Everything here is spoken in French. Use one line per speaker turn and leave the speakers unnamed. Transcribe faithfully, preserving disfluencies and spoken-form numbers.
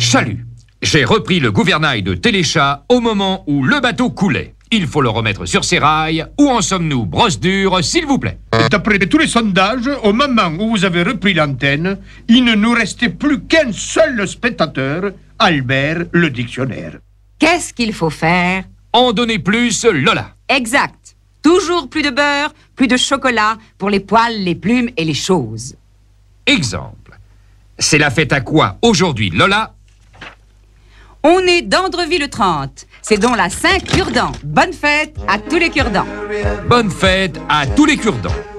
Chalut. J'ai repris le gouvernail de Téléchat au moment où le bateau coulait. Il faut le remettre sur ses rails. Où en sommes-nous, brosse dure, s'il vous plaît?
D'après tous les sondages, au moment où vous avez repris l'antenne, il ne nous restait plus qu'un seul spectateur, Albert le dictionnaire.
Qu'est-ce qu'il faut faire?
En donner plus, Lola.
Exact. Toujours plus de beurre, plus de chocolat pour les poils, les plumes et les choses.
Exemple. C'est la fête à quoi aujourd'hui, Lola?
On est d'Andreville le trente. C'est donc la Saint-Cure-dents. Bonne fête à tous les cure-dents.
Bonne fête à tous les cure-dents.